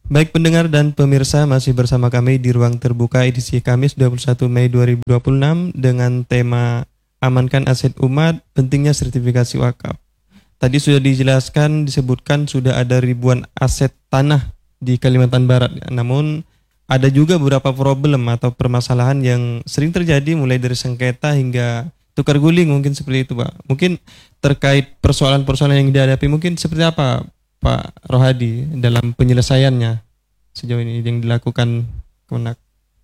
Baik pendengar dan pemirsa, masih bersama kami di Ruang Terbuka edisi Kamis 21 Mei 2026 dengan tema Amankan Aset Umat, Pentingnya Sertifikasi Wakaf. Tadi sudah dijelaskan, disebutkan sudah ada ribuan aset tanah di Kalimantan Barat. Namun ada juga beberapa problem atau permasalahan yang sering terjadi mulai dari sengketa hingga tukar guling, mungkin seperti itu Pak. Mungkin terkait persoalan-persoalan yang dihadapi mungkin seperti apa Pak Rohadi dalam penyelesaiannya sejauh ini yang dilakukan Kemenak?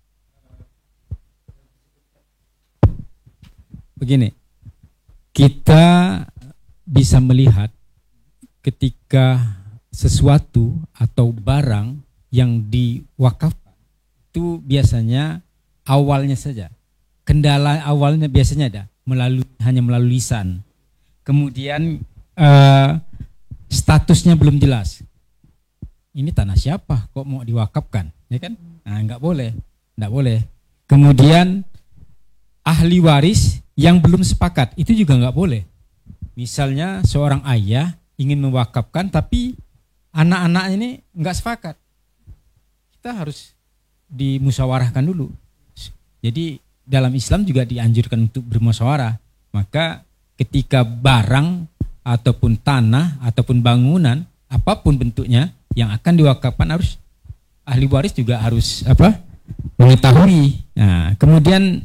Begini, kita bisa melihat ketika sesuatu atau barang yang diwakafkan itu biasanya awalnya saja. Kendala awalnya biasanya ada hanya melalui lisan. Kemudian statusnya belum jelas. Ini tanah siapa kok mau diwakafkan, ya kan? Nah, enggak boleh. Kemudian ahli waris yang belum sepakat itu juga enggak boleh. Misalnya seorang ayah ingin mewakafkan tapi anak-anak ini enggak sepakat. Kita harus dimusyawarahkan dulu. Jadi dalam Islam juga dianjurkan untuk bermusyawarah. Maka ketika barang ataupun tanah ataupun bangunan apapun bentuknya yang akan diwakafkan harus ahli waris juga harus mengetahui. Nah, kemudian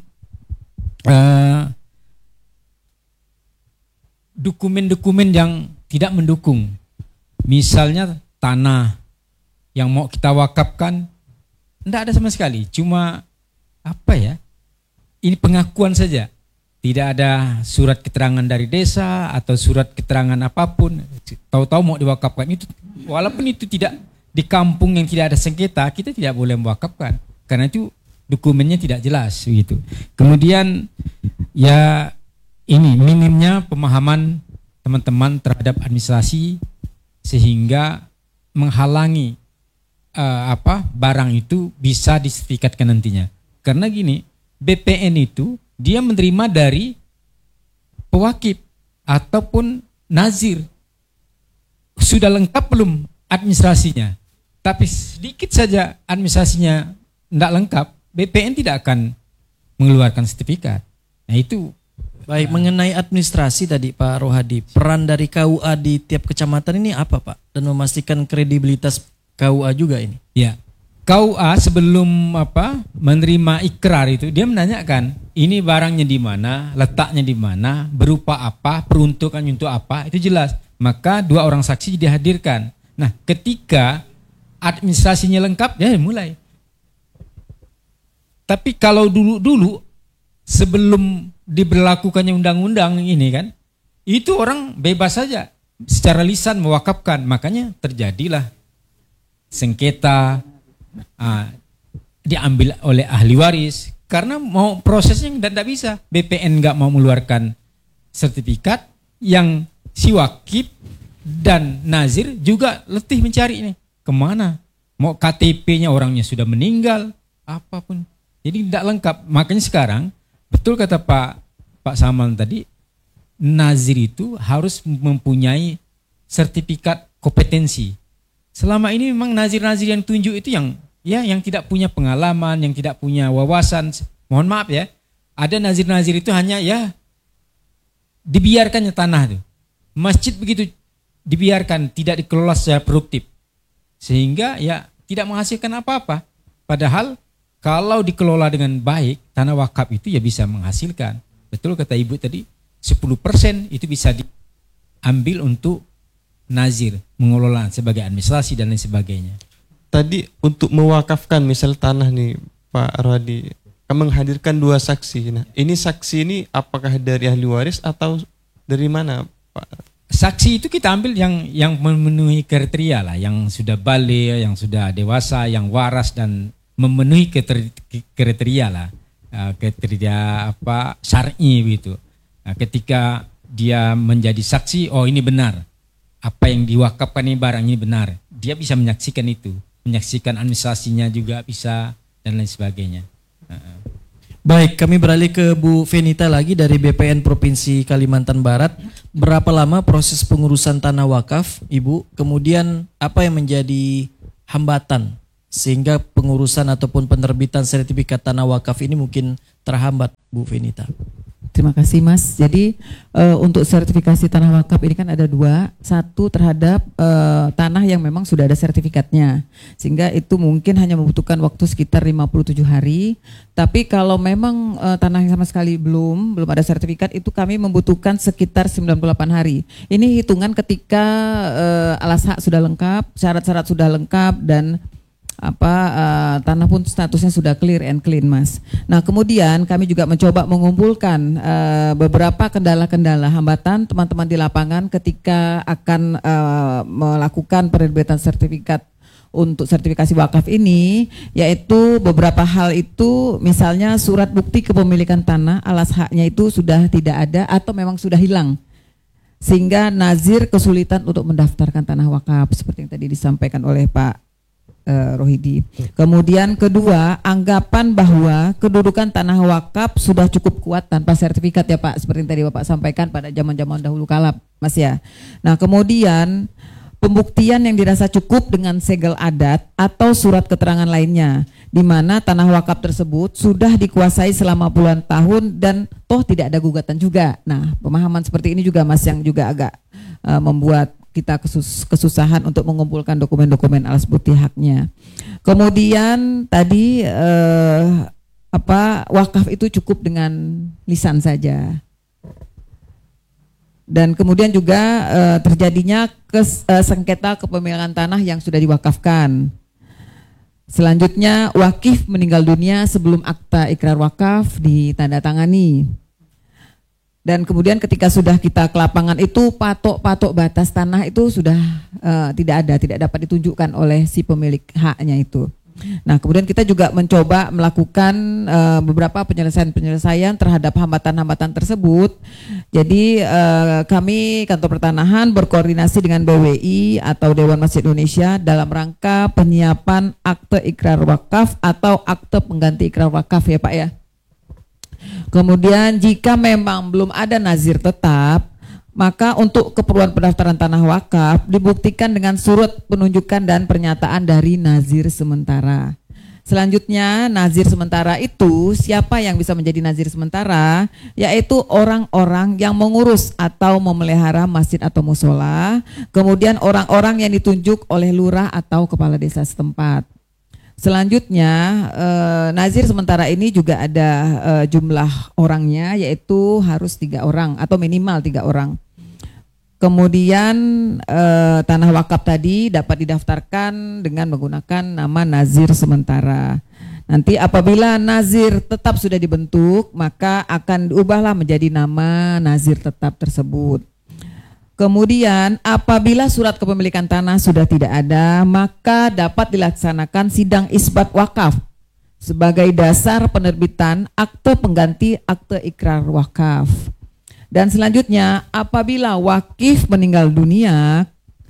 dokumen-dokumen yang tidak mendukung, misalnya tanah yang mau kita wakafkan tidak ada sama sekali, cuma ini pengakuan saja. Tidak ada surat keterangan dari desa atau surat keterangan apapun. Tahu-tahu mau diwakafkan itu, walaupun itu tidak di kampung yang tidak ada sengketa, kita tidak boleh mewakafkan karena itu dokumennya tidak jelas begitu. Kemudian ya ini minimnya pemahaman teman-teman terhadap administrasi sehingga menghalangi barang itu bisa disertifikatkan nantinya. Karena gini, BPN itu dia menerima dari pewakif ataupun nazir. Sudah lengkap belum administrasinya? Tapi sedikit saja administrasinya tidak lengkap, BPN tidak akan mengeluarkan sertifikat. Nah itu. Baik, mengenai administrasi tadi Pak Rohadi, peran dari KUA di tiap kecamatan ini apa Pak? Dan memastikan kredibilitas KUA juga ini. Ya. KUA sebelum menerima ikrar itu dia menanyakan ini barangnya di mana, letaknya di mana, berupa apa, peruntukannya untuk apa, itu jelas. Maka 2 orang saksi dihadirkan. Nah, ketika administrasinya lengkap, ya mulai. Tapi kalau dulu sebelum diberlakukannya undang-undang ini kan, itu orang bebas saja secara lisan mewakafkan, makanya terjadilah sengketa. Diambil oleh ahli waris karena mau prosesnya tidak bisa. BPN nggak mau mengeluarkan sertifikat, yang si wakif dan nazir juga letih mencari ini kemana, mau KTP-nya orangnya sudah meninggal apapun, jadi tidak lengkap. Makanya sekarang betul kata Pak Samal tadi, nazir itu harus mempunyai sertifikat kompetensi. Selama ini memang nazir-nazir yang tunjuk itu yang tidak punya pengalaman, yang tidak punya wawasan. Mohon maaf ya, ada nazir-nazir itu hanya dibiarkannya tanah itu. Masjid begitu dibiarkan, tidak dikelola secara produktif. Sehingga tidak menghasilkan apa-apa. Padahal kalau dikelola dengan baik, tanah wakaf itu bisa menghasilkan. Betul kata Ibu tadi, 10% itu bisa diambil untuk nazir, mengelola sebagai administrasi dan lain sebagainya. Tadi untuk mewakafkan misal tanah nih Pak Rohadi, menghadirkan 2 saksi. Nah, ini saksi ini apakah dari ahli waris atau dari mana Pak? Saksi itu kita ambil yang memenuhi kriteria lah, yang sudah balik, yang sudah dewasa, yang waras dan memenuhi kriteria lah, kriteria syar'i gitu. Nah, ketika dia menjadi saksi, oh ini benar. Apa yang diwakafkan ini barang ini benar. Dia bisa menyaksikan itu. Menyaksikan administrasinya juga bisa dan lain sebagainya. Baik, kami beralih ke Bu Venita lagi dari BPN Provinsi Kalimantan Barat. Berapa lama proses pengurusan tanah wakaf, Ibu? Kemudian apa yang menjadi hambatan sehingga pengurusan ataupun penerbitan sertifikat tanah wakaf ini mungkin terhambat, Bu Venita? Terima kasih Mas. Jadi untuk sertifikasi tanah wakaf ini kan ada dua. Satu terhadap tanah yang memang sudah ada sertifikatnya. Sehingga itu mungkin hanya membutuhkan waktu sekitar 57 hari. Tapi kalau memang tanah yang sama sekali belum ada sertifikat, itu kami membutuhkan sekitar 98 hari. Ini hitungan ketika alas hak sudah lengkap, syarat-syarat sudah lengkap, dan tanah pun statusnya sudah clear and clean, Mas. Nah, kemudian kami juga mencoba mengumpulkan beberapa kendala-kendala hambatan teman-teman di lapangan ketika akan melakukan penerbitan sertifikat untuk sertifikasi wakaf ini, yaitu beberapa hal itu, misalnya surat bukti kepemilikan tanah alas haknya itu sudah tidak ada atau memang sudah hilang, sehingga nazir kesulitan untuk mendaftarkan tanah wakaf seperti yang tadi disampaikan oleh Pak Rohidi. Kemudian kedua, anggapan bahwa kedudukan tanah wakaf sudah cukup kuat tanpa sertifikat ya Pak, seperti yang tadi Bapak sampaikan pada zaman-zaman dahulu kala, Mas ya. Nah, kemudian pembuktian yang dirasa cukup dengan segel adat atau surat keterangan lainnya, di mana tanah wakaf tersebut sudah dikuasai selama puluhan tahun dan toh tidak ada gugatan juga. Nah, pemahaman seperti ini juga Mas yang juga agak membuat kita kesusahan untuk mengumpulkan dokumen-dokumen alas bukti haknya. Kemudian tadi wakaf itu cukup dengan lisan saja. Dan kemudian juga terjadinya sengketa kepemilikan tanah yang sudah diwakafkan. Selanjutnya wakif meninggal dunia sebelum akta ikrar wakaf ditandatangani. Dan kemudian ketika sudah kita ke lapangan itu patok batas tanah itu sudah tidak dapat ditunjukkan oleh si pemilik haknya itu. Nah, kemudian kita juga mencoba melakukan beberapa penyelesaian terhadap hambatan-hambatan tersebut. Jadi kami Kantor Pertanahan berkoordinasi dengan BWI atau Dewan Masjid Indonesia dalam rangka penyiapan akte ikrar wakaf atau akte pengganti ikrar wakaf ya Pak ya. Kemudian jika memang belum ada nazir tetap, maka untuk keperluan pendaftaran tanah wakaf dibuktikan dengan surat penunjukan dan pernyataan dari nazir sementara. Selanjutnya nazir sementara itu siapa yang bisa menjadi nazir sementara? Yaitu orang-orang yang mengurus atau memelihara masjid atau musola, kemudian orang-orang yang ditunjuk oleh lurah atau kepala desa setempat. Selanjutnya nazir sementara ini juga ada jumlah orangnya, yaitu harus 3 orang atau minimal 3 orang. Kemudian tanah wakaf tadi dapat didaftarkan dengan menggunakan nama nazir sementara. Nanti apabila nazir tetap sudah dibentuk, maka akan diubahlah menjadi nama nazir tetap tersebut. Kemudian apabila surat kepemilikan tanah sudah tidak ada, maka dapat dilaksanakan sidang isbat wakaf sebagai dasar penerbitan akte pengganti akte ikrar wakaf. Dan selanjutnya apabila wakif meninggal dunia,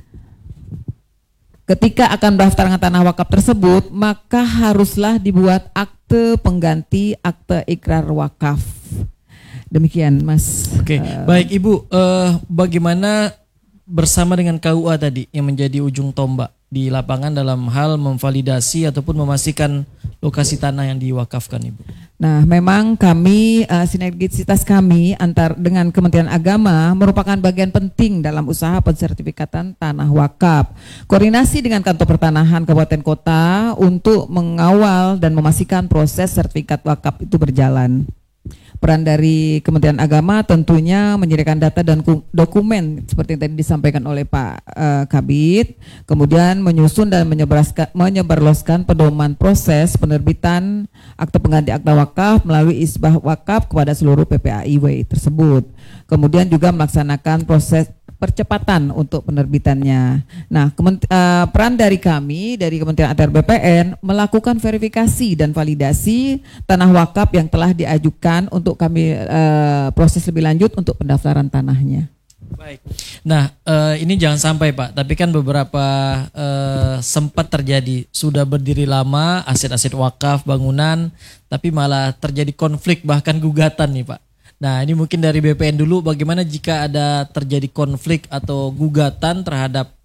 ketika akan mendaftarkan tanah wakaf tersebut, maka haruslah dibuat akte pengganti akte ikrar wakaf. Demikian Mas. Oke, baik Ibu, bagaimana bersama dengan KUA tadi yang menjadi ujung tombak di lapangan dalam hal memvalidasi ataupun memastikan lokasi tanah yang diwakafkan Ibu? Nah, memang kami sinergisitas kami dengan Kementerian Agama merupakan bagian penting dalam usaha pensertifikatan tanah wakaf. Koordinasi dengan Kantor Pertanahan Kabupaten Kota untuk mengawal dan memastikan proses sertifikat wakaf itu berjalan. Peran dari Kementerian Agama tentunya menyediakan data dan dokumen seperti yang tadi disampaikan oleh Pak Kabid, kemudian menyusun dan menyebarluaskan pedoman proses penerbitan akte pengganti akta wakaf melalui isbah wakaf kepada seluruh PPAIW tersebut. Kemudian juga melaksanakan proses percepatan untuk penerbitannya. Nah, peran dari kami dari Kementerian ATR BPN melakukan verifikasi dan validasi tanah wakaf yang telah diajukan untuk kami proses lebih lanjut untuk pendaftaran tanahnya. Baik. Nah, ini jangan sampai Pak, tapi kan beberapa sempat terjadi sudah berdiri lama aset-aset wakaf bangunan, tapi malah terjadi konflik bahkan gugatan nih Pak. Nah, ini mungkin dari BPN dulu, bagaimana jika ada terjadi konflik atau gugatan terhadap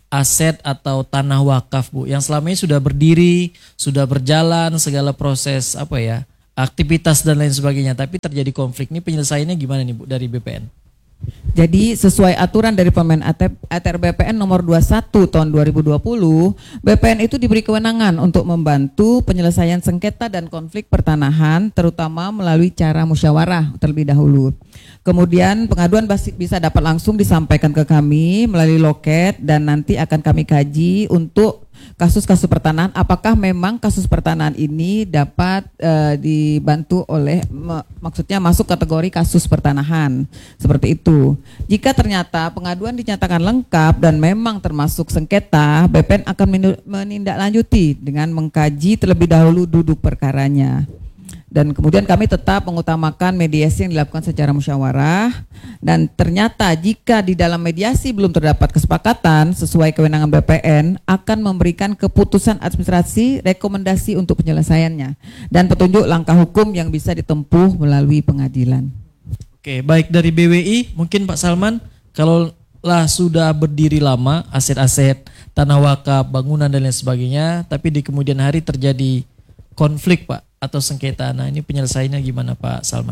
aset atau tanah wakaf Bu yang selama ini sudah berdiri, sudah berjalan segala proses aktivitas dan lain sebagainya, tapi terjadi konflik. Ini penyelesaiannya gimana nih Bu dari BPN? Jadi sesuai aturan dari Permen ATR BPN nomor 21 tahun 2020, BPN itu diberi kewenangan untuk membantu penyelesaian sengketa dan konflik pertanahan, terutama melalui cara musyawarah terlebih dahulu. Kemudian pengaduan bisa dapat langsung disampaikan ke kami melalui loket, dan nanti akan kami kaji untuk kasus-kasus pertanahan, apakah memang kasus pertanahan ini dapat dibantu oleh maksudnya masuk kategori kasus pertanahan seperti itu. Jika ternyata pengaduan dinyatakan lengkap dan memang termasuk sengketa, BPN akan menindaklanjuti dengan mengkaji terlebih dahulu duduk perkaranya. Dan kemudian kami tetap mengutamakan mediasi yang dilakukan secara musyawarah, dan ternyata jika di dalam mediasi belum terdapat kesepakatan sesuai kewenangan BPN, akan memberikan keputusan administrasi rekomendasi untuk penyelesaiannya dan petunjuk langkah hukum yang bisa ditempuh melalui pengadilan. Oke, baik dari BWI mungkin Pak Salman, kalau lah sudah berdiri lama aset-aset tanah wakaf, bangunan dan lain sebagainya, tapi di kemudian hari terjadi konflik Pak atau sengketa. Nah, ini penyelesaiannya gimana Pak Salman?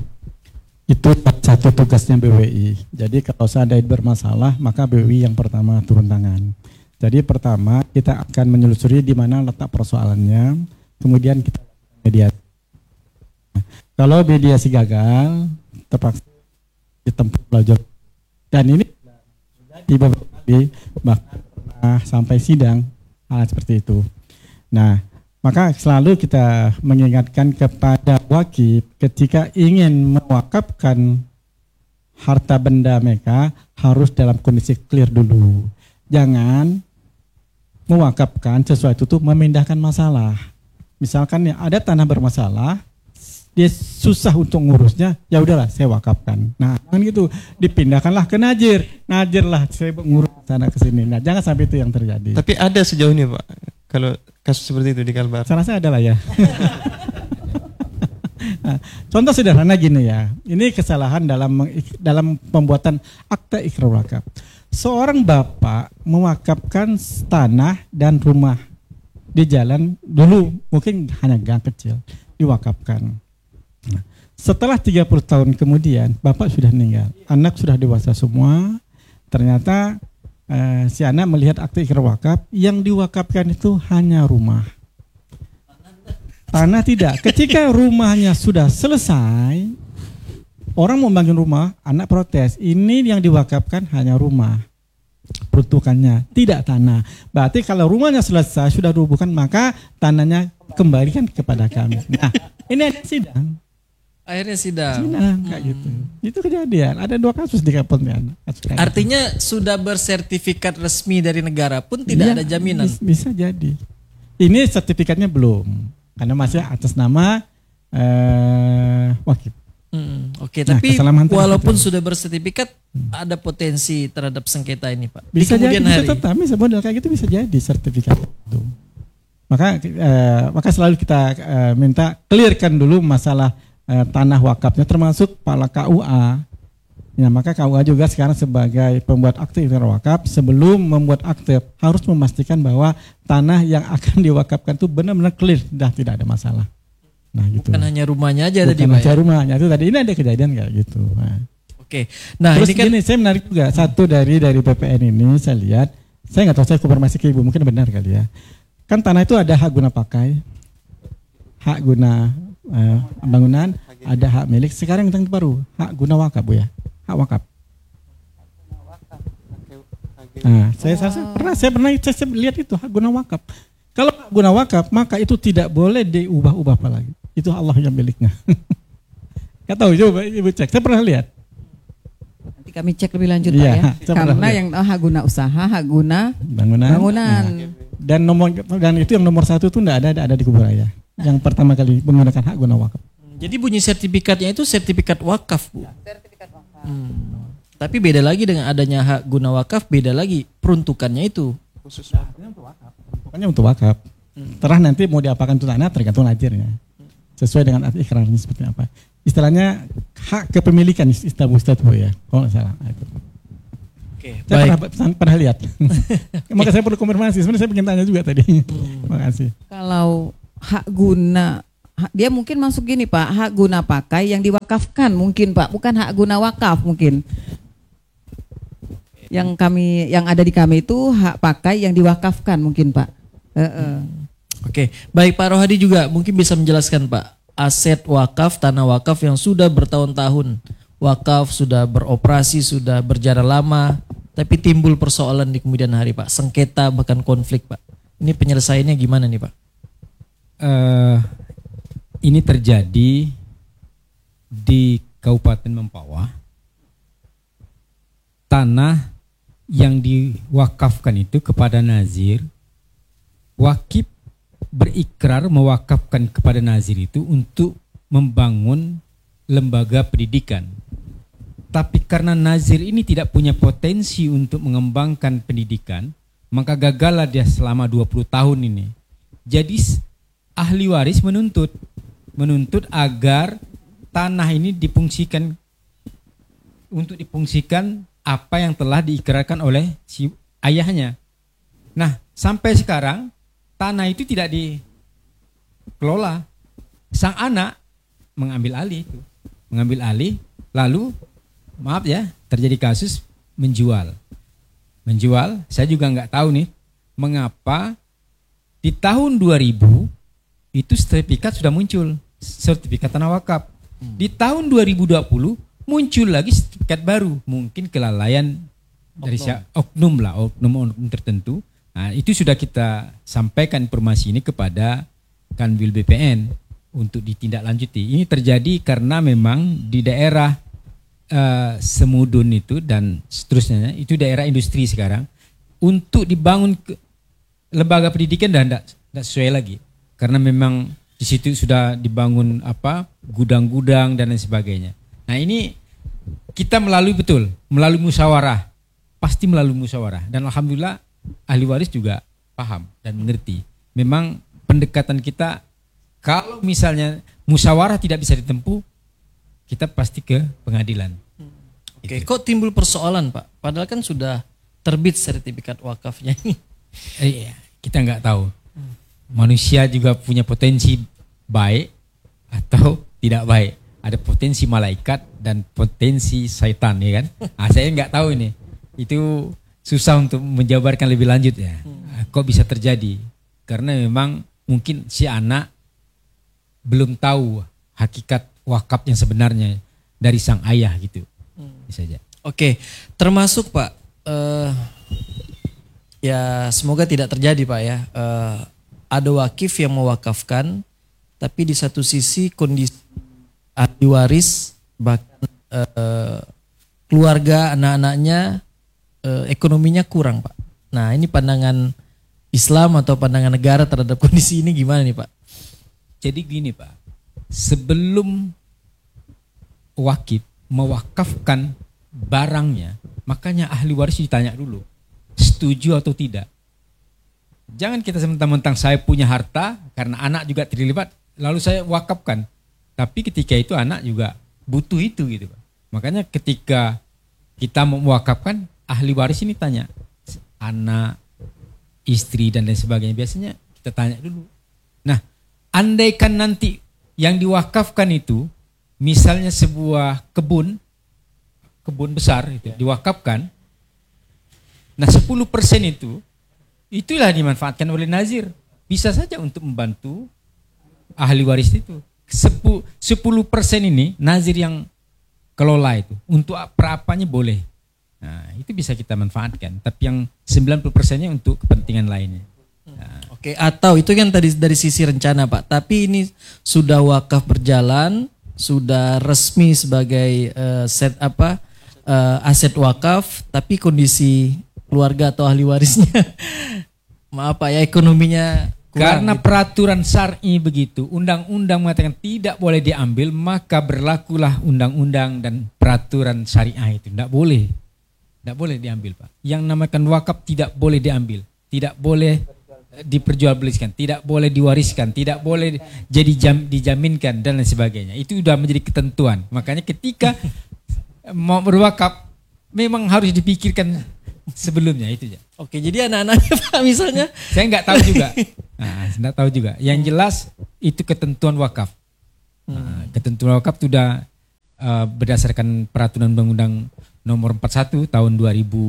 Itu satu tugasnya BWI. Jadi kalau seandainya bermasalah, maka BWI yang pertama turun tangan. Jadi pertama kita akan menelusuri di mana letak persoalannya, kemudian kita mediasi. Kalau mediasi gagal, terpaksa ditempuh belajar. Dan ini di beberapa kali bahkan pernah sampai sidang hal seperti itu. Nah, maka selalu kita mengingatkan kepada wakif ketika ingin mewakafkan harta benda mereka harus dalam kondisi clear dulu. Jangan mewakafkan sesuatu itu memindahkan masalah. Misalkan ada tanah bermasalah, dia susah untuk ngurusnya, ya udahlah saya wakafkan. Nah, kan gitu, dipindahkanlah ke Najir. Najirlah saya ngurus sana ke sini. Nah, jangan sampai itu yang terjadi. Tapi ada sejauh ini Pak, kalau kasus seperti itu di Kalbar? Saya rasa adalah ya. Nah, contoh sederhana gini ya. Ini kesalahan dalam pembuatan akta ikrar wakaf. Seorang bapak mewakafkan tanah dan rumah di jalan dulu, mungkin hanya gang kecil, diwakafkan. Nah, setelah 30 tahun kemudian bapak sudah meninggal, anak sudah dewasa semua. Ternyata si anak melihat akta ikrar wakaf, yang diwakafkan itu hanya rumah. Tanah tidak. Ketika rumahnya sudah selesai, orang mau bangun rumah, anak protes. Ini yang diwakafkan hanya rumah, peruntukannya tidak tanah. Berarti kalau rumahnya selesai sudah dihubungkan, maka tanahnya kembalikan kepada kami. Nah, ini ada sidang. Akhirnya sidang. Kayak gitu. Itu kejadian. Ada 2 kasus di Pontianak. Artinya sudah bersertifikat resmi dari negara pun tidak ada jaminan. Bisa jadi. Ini sertifikatnya belum, karena masih atas nama wakif. Oke, tapi kesalahan walaupun itu sudah bersertifikat, ada potensi terhadap sengketa ini Pak. Bisa di kemudian jadi, hari. bisa tetap, model kayak gitu bisa jadi sertifikat itu. Maka selalu kita minta clearkan dulu masalah tanah wakafnya, termasuk kepala KUA. Ya, maka KUA juga sekarang sebagai pembuat akte ikrar wakaf, sebelum membuat akte harus memastikan bahwa tanah yang akan diwakafkan itu benar-benar clear, dah tidak ada masalah. Nah, gitu. Bukan hanya rumahnya aja tadi Bukan Pak. rumahnya itu tadi, ini ada kejadian kayak gitu. Nah. Oke. Nah, Terus ini kan gini, saya menarik juga satu dari PPN ini, saya lihat, saya nggak tahu, saya konfirmasi ke Ibu, mungkin benar kali ya. Kan tanah itu ada hak guna pakai, hak guna bangunan, ada hak milik. Sekarang yang baru hak guna wakaf Bu ya, hak wakaf. Nah, saya pernah lihat itu hak guna wakaf. Kalau hak guna wakaf, maka itu tidak boleh diubah-ubah apalagi. Itu Allah yang miliknya. Gak tahu, coba Ibu cek. Saya pernah lihat. Nanti kami cek lebih lanjut Pak ya. Karena yang hak guna usaha, hak guna bangunan. Dan itu yang nomor 1 itu tidak ada di Kuburaya. Yang pertama kali menggunakan hak guna wakaf. jadi bunyi sertifikatnya itu sertifikat wakaf Bu. Sertifikat wakaf. Tapi beda lagi dengan adanya hak guna wakaf, beda lagi peruntukannya itu. Pokoknya untuk wakaf. Terus nanti mau diapakan itu tanah tergantung najirnya. Sesuai dengan ikrarnya seperti apa. Istilahnya hak kepemilikan istilah Bu ya. Kalau nggak salah. Oke, Saya baik. pernah lihat. Maka saya perlu konfirmasi. Sebenarnya saya ingin tanya juga tadi. Terima kasih. Kalau hak guna, dia mungkin masuk gini Pak, hak guna pakai yang diwakafkan mungkin Pak, bukan hak guna wakaf mungkin. Yang ada di kami itu hak pakai yang diwakafkan mungkin Pak. Oke, baik Pak Rohadi juga mungkin bisa menjelaskan Pak, aset wakaf, tanah wakaf yang sudah bertahun-tahun, wakaf sudah beroperasi, sudah berjalan lama, tapi timbul persoalan di kemudian hari Pak, sengketa bahkan konflik Pak. Ini penyelesaiannya gimana nih Pak? Ini terjadi di Kabupaten Mempawah. Tanah yang diwakafkan itu kepada nazir, wakif berikrar mewakafkan kepada nazir itu untuk membangun lembaga pendidikan. Tapi karena nazir ini tidak punya potensi untuk mengembangkan pendidikan, maka gagallah dia selama 20 tahun ini. Jadi ahli waris menuntut agar tanah ini difungsikan untuk difungsikan apa yang telah diikrarkan oleh si ayahnya. Nah, sampai sekarang tanah itu tidak dikelola. Sang anak mengambil alih, lalu maaf ya, terjadi kasus menjual. Saya juga nggak tahu nih mengapa di tahun 2000 itu sertifikat sudah muncul, sertifikat tanah wakaf. Di tahun 2020 muncul lagi sertifikat baru, mungkin kelalaian dari oknum tertentu. Nah, itu sudah kita sampaikan informasi ini kepada Kanwil BPN untuk ditindaklanjuti. Ini terjadi karena memang di daerah Semudun itu dan seterusnya, itu daerah industri sekarang, untuk dibangun lembaga pendidikan dan tidak sesuai lagi, karena memang di situ sudah dibangun gudang-gudang dan lain sebagainya. Nah, ini kita melalui musyawarah, pasti melalui musyawarah, dan alhamdulillah ahli waris juga paham dan mengerti. Memang pendekatan kita, kalau misalnya musyawarah tidak bisa ditempuh, kita pasti ke pengadilan. Oke, kok timbul persoalan Pak? Padahal kan sudah terbit sertifikat wakafnya ini. Iya, kita nggak tahu. Manusia juga punya potensi baik atau tidak baik. Ada potensi malaikat dan potensi syaitan, ya kan? Saya nggak tahu ini. Itu susah untuk menjabarkan lebih lanjut ya. Kok bisa terjadi? Karena memang mungkin si anak belum tahu hakikat wakaf yang sebenarnya dari sang ayah gitu. Bisa aja. Oke, termasuk Pak, ya semoga tidak terjadi Pak ya. Ada wakif yang mewakafkan, tapi di satu sisi kondisi ahli waris bahkan keluarga anak-anaknya ekonominya kurang Pak. Nah, ini pandangan Islam atau pandangan negara terhadap kondisi ini gimana nih Pak? Jadi gini Pak, sebelum wakif mewakafkan barangnya, makanya ahli waris ditanya dulu, setuju atau tidak. Jangan kita mentang-mentang saya punya harta karena anak juga terlibat, lalu saya wakafkan. Tapi ketika itu anak juga butuh itu gitu Pak. Makanya ketika kita mau mewakafkan, ahli waris ini tanya anak, istri dan lain sebagainya. Biasanya kita tanya dulu. Nah, andaikan nanti yang diwakafkan itu misalnya sebuah kebun besar itu diwakafkan. Nah, 10% itulah dimanfaatkan oleh nazir. Bisa saja untuk membantu ahli waris itu. 10% ini nazir yang kelola itu. Untuk apa-apanya boleh. Nah, itu bisa kita manfaatkan. Tapi yang 90%-nya untuk kepentingan lainnya. Nah. Oke, atau itu kan tadi dari sisi rencana Pak. Tapi ini sudah wakaf berjalan, sudah resmi sebagai aset wakaf, tapi kondisi keluarga atau ahli warisnya maaf Pak ya, ekonominya kurang. Karena gitu. Peraturan syar'i begitu, undang-undang mengatakan tidak boleh diambil, maka berlakulah undang-undang dan peraturan syariah itu. Tidak boleh diambil Pak. Yang namakan wakaf tidak boleh diambil, tidak boleh diperjualbelikan, tidak boleh diwariskan, tidak boleh dijaminkan dan lain sebagainya. Itu sudah menjadi ketentuan. Makanya ketika mau berwakaf memang harus dipikirkan sebelumnya itu ya. Oke, jadi anak-anaknya Pak misalnya Saya nggak tahu juga. Nah, saya nggak tahu juga. Yang jelas itu ketentuan wakaf. Nah, ketentuan wakaf sudah berdasarkan peraturan undang-undang nomor 41 tahun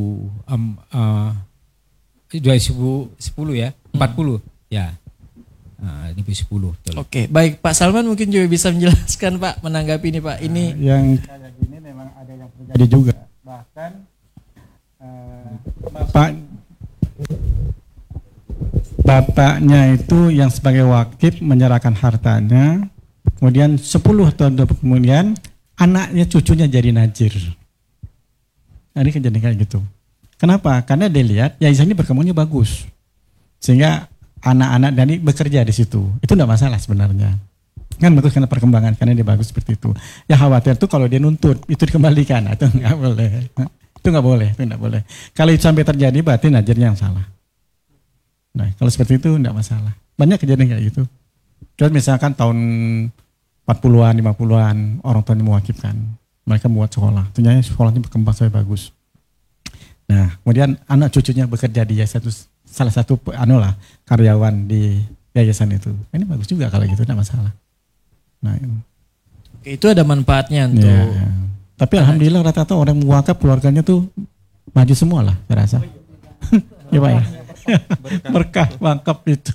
2010 ya, 40 ya. Nah, 2010. Betul. Oke, baik Pak Salman mungkin juga bisa menjelaskan Pak menanggapi ini Pak. Ini yang kayak gini memang ada yang terjadi juga. Bahkan bapaknya itu yang sebagai wakif menyerahkan hartanya, kemudian 10 tahun kemudian anaknya cucunya jadi najir. Nah, ini kejadian kayak gitu. Kenapa? Karena dia lihat yayasan ini berkembangnya bagus, sehingga anak-anak dari bekerja di situ. Itu tidak masalah sebenarnya. Kan bagus karena perkembangan, karena dia bagus seperti itu. Ya khawatir tuh kalau dia nuntut itu dikembalikan, itu nggak boleh. Itu nggak boleh. Kalau itu sampai terjadi berarti najirnya yang salah. Nah, kalau seperti itu tidak masalah. Banyak kejadian kayak gitu. Terus misalkan tahun 40-an, 50-an orang tuanya mewakifkan, mereka membuat sekolah. Ternyata sekolahnya berkembang sampai bagus. Nah, kemudian anak cucunya bekerja di yayasan itu, salah satu karyawan di yayasan itu. Ini bagus juga kalau gitu, tidak masalah. Nah, itu ada manfaatnya untuk. Ya. Tapi alhamdulillah rata-rata orang wakaf keluarganya tuh maju semua lah, saya rasa. Ya Pak ya. Berkah wakaf itu.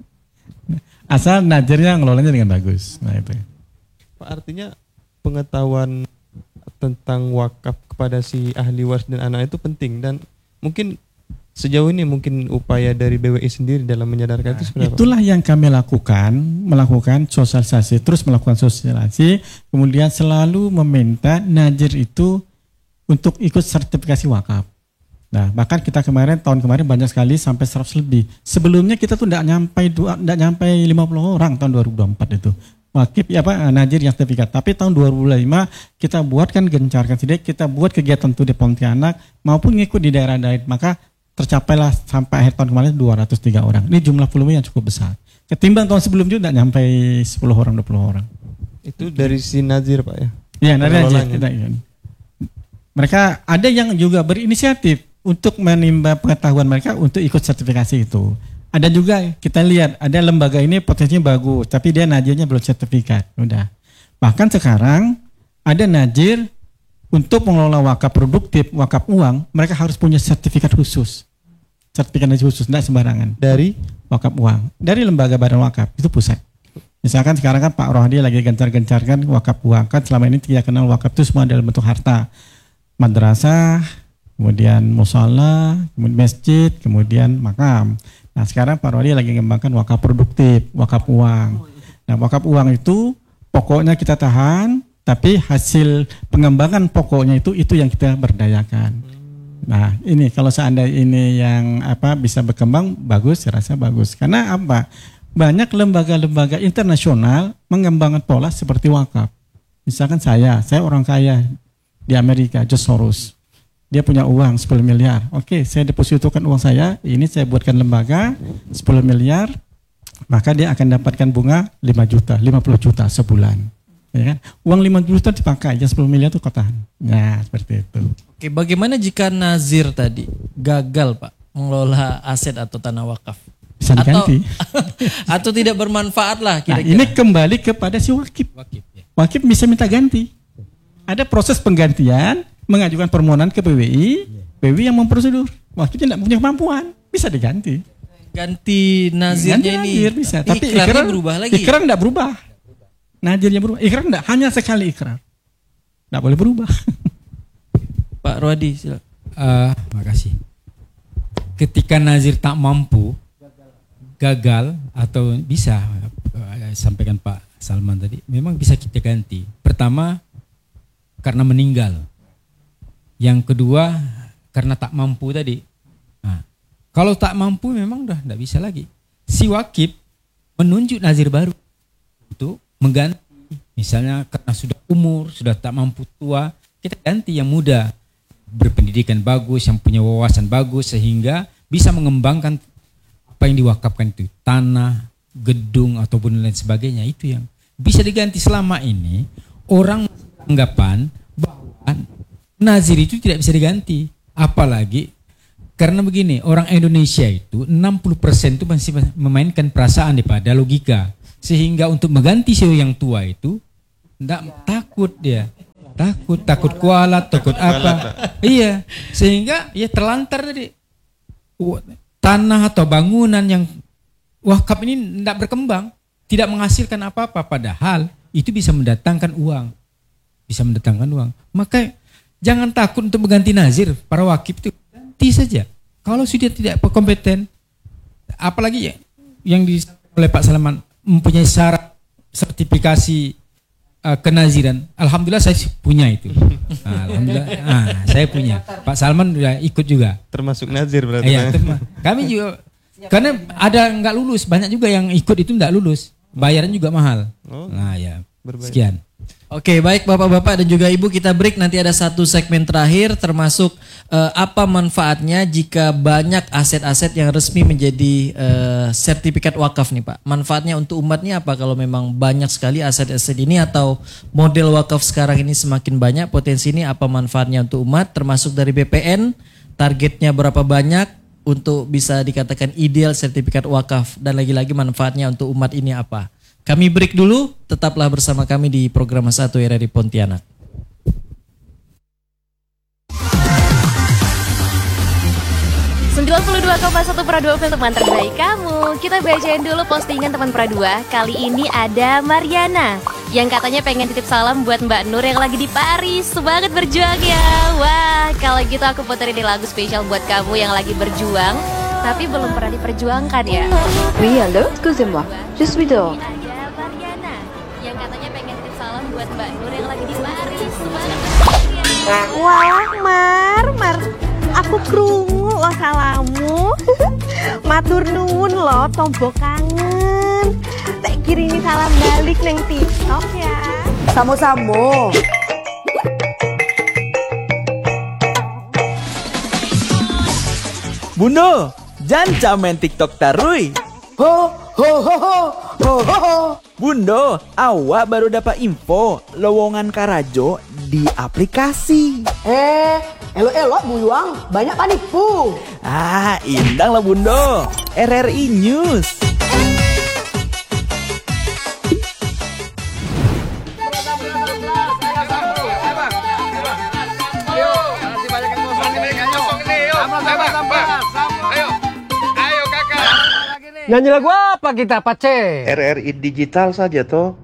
Asal najirnya ngelolanya dengan bagus. Nah itu. Pak, artinya pengetahuan tentang wakaf kepada si ahli waris dan anak itu penting, dan mungkin sejauh ini mungkin upaya dari BWI sendiri dalam menyadarkan itu sebenarnya. Itulah yang kami melakukan sosialisasi, terus melakukan sosialisasi, kemudian selalu meminta najir itu untuk ikut sertifikasi wakaf. Nah, bahkan kita tahun kemarin banyak sekali sampai 100 lebih. Sebelumnya kita tuh tidak nyampe 50 orang tahun 2024 itu. Wakif najir yang sertifikat. Tapi tahun 2005 kita buatkan gencarkan sedikit, kita buat kegiatan itu di Pontianak maupun ngikut di daerah-daerah, maka tercapailah sampai akhir tahun kemarin 203 orang. Ini jumlah volume yang cukup besar. Ketimbang tahun sebelumnya tidak nyampe 10 orang, 20 orang. Itu dari si Nazir Pak ya? Iya, dari Nazir. Mereka ada yang juga berinisiatif untuk menimba pengetahuan mereka untuk ikut sertifikasi itu. Ada juga kita lihat ada lembaga ini potensinya bagus, tapi dia najirnya belum sertifikat. Udah. Bahkan sekarang ada najir untuk mengelola wakaf produktif, wakaf uang, mereka harus punya sertifikat khusus. Sertifikat khusus, tidak sembarangan. Dari wakaf uang, dari lembaga badan wakaf, itu pusat. Misalkan sekarang kan Pak Rohadi lagi gencar-gencarkan wakaf uang, kan selama ini tidak kenal wakaf itu semua dalam bentuk harta. Madrasah, kemudian musala, kemudian masjid, kemudian makam. Nah sekarang Pak Rohadi lagi mengembangkan wakaf produktif, wakaf uang. Nah wakaf uang itu pokoknya kita tahan, tapi hasil pengembangan pokoknya itu yang kita berdayakan. Nah ini kalau seandainya ini yang bisa berkembang bagus, saya rasa bagus. Karena apa? Banyak lembaga-lembaga internasional mengembangkan pola seperti wakaf. Misalkan saya orang kaya di Amerika, George Soros. Dia punya uang 10 miliar. Oke, saya depositokan uang saya, ini saya buatkan lembaga 10 miliar, maka dia akan dapatkan bunga 5 juta, 50 juta sebulan. Ya kan? Uang 5 juta dipakai, yang 10 miliar itu kau tahan. Nah, seperti itu. Oke, bagaimana jika nazir tadi gagal Pak mengelola aset atau tanah wakaf? Bisa diganti. Atau tidak bermanfaat lah kira-kira. Nah, ini kembali kepada si wakif. Wakif bisa minta ganti. Ada proses penggantian, mengajukan permohonan ke PWI, PWI yang memprosedur. Wakif tidak punya kemampuan, bisa diganti. Ganti nazirnya ini. Nazir bisa, tapi ikrarnya berubah lagi. Ikrar tidak berubah. Nazirnya berubah. Ikrar tidak, hanya sekali ikrar. Tidak boleh berubah. Pak Rohadi, silakan. Makasih. Ketika nazir tak mampu, gagal atau bisa, sampaikan Pak Salman tadi, memang bisa kita ganti. Pertama, karena meninggal. Yang kedua, karena tak mampu tadi. Nah, kalau tak mampu memang udah tidak bisa lagi. Si wakif menunjuk nazir baru untuk mengganti. Misalnya karena sudah umur, sudah tak mampu, tua, kita ganti yang muda. Berpendidikan bagus, yang punya wawasan bagus, sehingga bisa mengembangkan apa yang diwakafkan itu. Tanah, gedung, ataupun lain sebagainya. Itu yang bisa diganti. Selama ini, orang anggapan bahwa nazir itu tidak bisa diganti. Apalagi karena begini, orang Indonesia itu 60% itu masih memainkan perasaan daripada logika. Sehingga untuk mengganti show yang tua itu takut dia. Takut kualat, takut apa. Iya, sehingga ya terlantar tadi. Tanah atau bangunan yang wakaf ini tidak berkembang, tidak menghasilkan apa-apa, padahal itu bisa mendatangkan uang. Maka jangan takut untuk mengganti nazir. Para wakif itu ganti saja. Kalau sudah tidak kompeten, apalagi yang oleh Pak Salman mempunyai syarat sertifikasi kenaziran. Alhamdulillah saya punya itu. Alhamdulillah, saya punya. Pak Salman sudah ikut juga. Termasuk nazir berarti. Iya, kami juga. Karena ada nggak lulus, banyak juga yang ikut itu nggak lulus, bayaran juga mahal. Nah ya, sekian. Oke, baik Bapak-bapak dan juga Ibu, kita break, nanti ada satu segmen terakhir termasuk apa manfaatnya jika banyak aset-aset yang resmi menjadi sertifikat wakaf nih Pak. Manfaatnya untuk umatnya apa kalau memang banyak sekali aset-aset ini, atau model wakaf sekarang ini semakin banyak, potensi ini apa manfaatnya untuk umat, termasuk dari BPN, targetnya berapa banyak untuk bisa dikatakan ideal sertifikat wakaf, dan lagi-lagi manfaatnya untuk umat ini apa. Kami break dulu, tetaplah bersama kami di program 1 RRI Pontianak. Pradua untuk teman terbaik kamu. Kita bacain dulu postingan teman Pradua. Kali ini ada Mariana yang katanya pengen titip salam buat Mbak Nur yang lagi di Paris. Semangat berjuang ya. Wah, kalau gitu aku puterin di lagu spesial buat kamu yang lagi berjuang tapi belum pernah diperjuangkan ya. Oui, allô, excusez-moi, je suis dehors. Ada Mariana yang katanya pengen titip salam buat Mbak Nur yang lagi di Paris. Semangat berjuang ya. Wah, Mar, aku krungu lo salamu. Matur nuwun lo, tombo kangen. Tak kirimi salam balik neng TikTok ya. Samo-samo. Bundo, jangan main TikTok tarui. Ho ho ho ho ho ho ho. Bundo, awak baru dapat info lowongan Karajo di aplikasi. Elok-elok buyuang, banyak panipu. Indang lah Bundo. RRI News. Nyanyi lagu apa kita, Pace? RRI Digital saja toh.